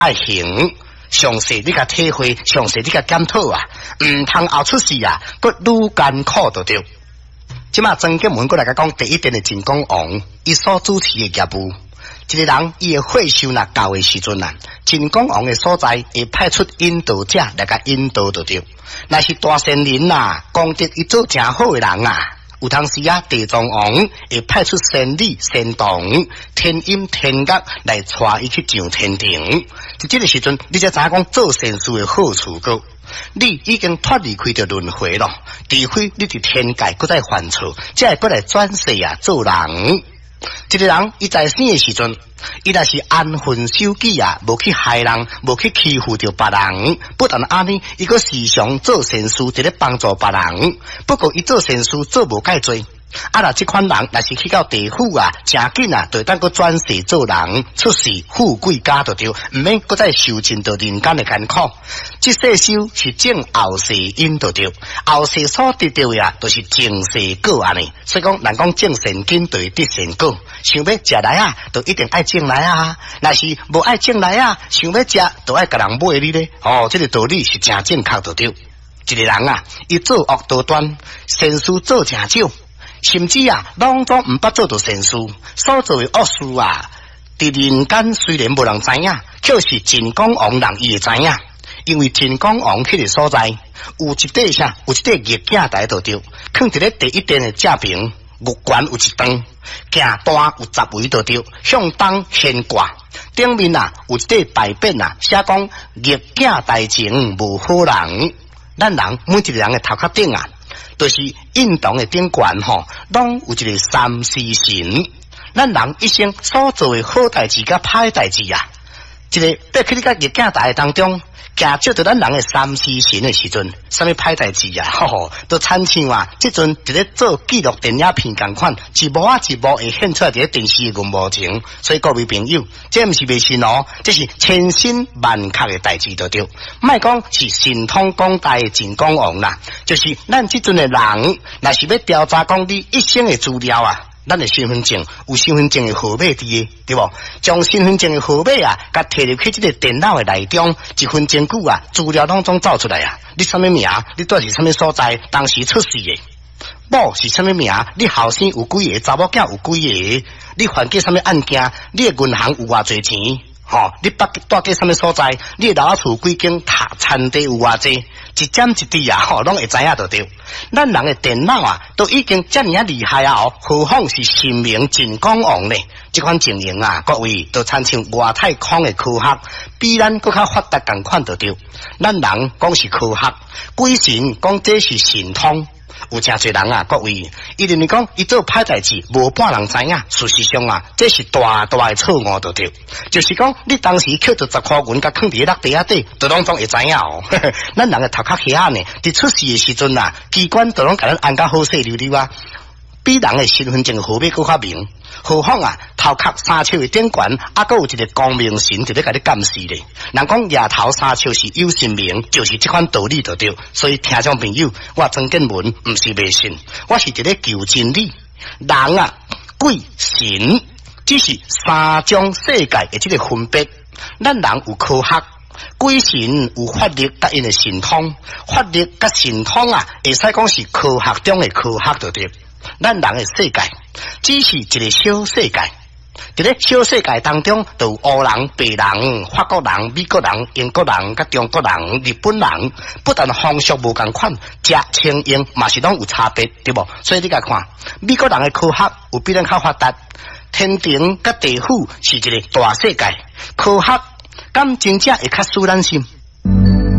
爱行。详细你甲体会，详细你甲检讨啊，唔通后出事啊，佫愈艰苦就对。即马曾经文过来甲讲第一点的真讲王，伊所主持的业务，一个人伊的会收呐到的时阵啊，真讲王的所在会派出引导者来甲引导就对。若是大善人呐，功德伊做诚好的人啊。有当时啊，地藏王会派出仙女、仙童、天阴、天角来带伊去上天庭。在这个时阵，你才知影讲做善事的好处个。你已经脱离开着轮回了，除非你伫天界搁再犯错，才会搁来转世啊做人。一个人伊在生的时阵，伊若是安分守己啊，无去害人，无去欺负着别人，不但安尼，伊个时常做善事，伫咧帮助别人。不过伊做善事做无介多。啊！若即款人，若是去到地府啊，诚紧啊，就当个转世做人，出世富贵家就对，唔免搁再受尽到人间的艰苦。即世修是种后世因就对，后世所得到呀，都是前世果安尼。所以讲，人讲种善根就会得善果。想要食来啊，就一定爱种来啊。若是无爱种来啊，想要食，就爱甲人买你咧。哦，这个道理是正正确就对。一个人啊，伊做恶多端，善事做诚少。甚至啊，拢总唔捌做到善事，所做的恶事啊，伫人间虽然无人知影，却是真讲王人伊会知影，因为真讲王迄个所在有一块啥，有一块月镜台就对，放伫咧第一殿的正边，月悬有一灯，镜大有10围就对，向东悬挂，顶面啊有一块牌匾啊，写讲月镜台前无好人，咱人每一个人的头壳顶啊。就是印堂的顶悬吼，拢有一个三世神。咱人一生所做的好代志甲歹代志啊，一个要去你甲日镜台当中，行照着咱人的三世神的时阵，什么歹代志啊，都亲像啊，即阵伫咧做纪录电影片共款，一幕啊一幕会显出来伫咧电视的幕前。所以各位朋友，这毋是迷信哦，这是千真万确的代志就对。莫讲是神通广大的真讲王啦，就是咱即阵的人，若是要调查讲你一生的资料啊。咱的身份证有身份证的号码伫个，对无？将身份证的号码啊，甲摕入去这个电脑的内中，1分钟久啊，资料当中走出来啊。你什么名？你住是什么所在？当时出世的，某是什么名？你后生有几个？查某囝有几个？你犯过什么案件？你的银行有偌侪钱？你住过什么所在？你的老厝几间？产地有偌济？一针一滴啊，拢会知影就对。咱人的电脑啊，都已经这么厉害啊！何况是神明真讲王呢？这款情形啊，各位都参像外太空的科学，比咱更较发达共款就对。咱人讲是科学，鬼神讲这是神通。有诚侪人啊，各位，伊认为讲伊做歹代志，无半人知影。事实上啊，这是大大的错误就对。就是讲，你当时捡着10块银，甲放伫落地下底，都拢总会知影哦。咱人的头壳瞎呢，伫出事的时阵啊，机关都拢甲咱安甲好势溜溜啊，比人的身份证号码更较明。何况啊，头壳三笑的顶悬，还佫有一个光明神伫咧甲你监视咧。人讲夜头三笑是有神明，就是这款道理就对。所以听众朋友，我曾建文毋是迷信，我是伫咧求真理。人啊，鬼神只是三种世界的这个分别。咱人有科学。鬼神有法力甲因的神通，法力甲神通啊，会使讲是科学中的科学就对。咱人的世界只是一个小世界，伫咧小世界当中，就有欧人、白人、法国人、美国人、英国人、甲中国人、日本人，不但风俗无共款，食清用嘛是拢有差别，对无？所以你甲看，美国人的科学有比咱较发达，天庭甲地府是一个大世界，科学敢真正会较使咱心。